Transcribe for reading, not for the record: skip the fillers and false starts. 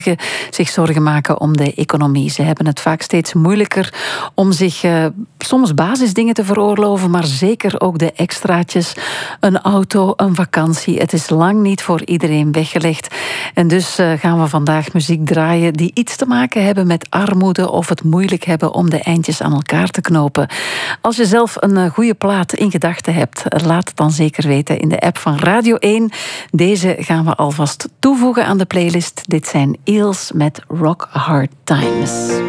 zich zorgen maken om de economie. Ze hebben het vaak steeds moeilijker om zich soms basisdingen te veroorloven, maar zeker ook de extraatjes. Een auto, een vakantie. Het is lang niet voor iedereen weggelegd. En dus gaan we vandaag muziek draaien die iets te maken hebben met armoede of het moeilijk hebben om de eindjes aan elkaar te knopen. Als je zelf een goede plaat in gedachten hebt, laat het dan zeker weten in de app van Radio 1. Deze gaan we alvast toevoegen aan de playlist. Dit zijn Eels met Rock Hard Times.